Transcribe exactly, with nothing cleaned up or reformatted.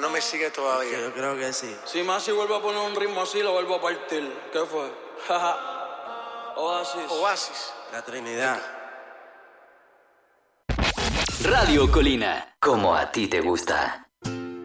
no me sigue todavía. Yo creo que sí. Si Masi vuelve a poner un ritmo así, lo vuelvo a partir. ¿Qué fue? Oasis. Oasis. La Trinidad. Radio Colina, como a ti te gusta.